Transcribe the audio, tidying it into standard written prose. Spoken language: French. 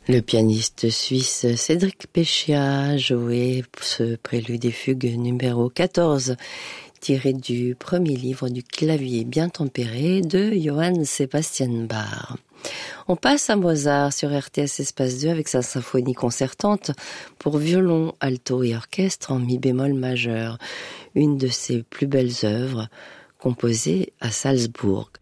Le pianiste suisse Cédric Péchia jouait ce prélude et fugue numéro 14, tiré du premier livre du clavier bien tempéré de Johann Sebastian Bach. On passe à Mozart sur RTS Espace 2 avec sa symphonie concertante pour violon, alto et orchestre en mi bémol majeur, une de ses plus belles œuvres composée à Salzbourg.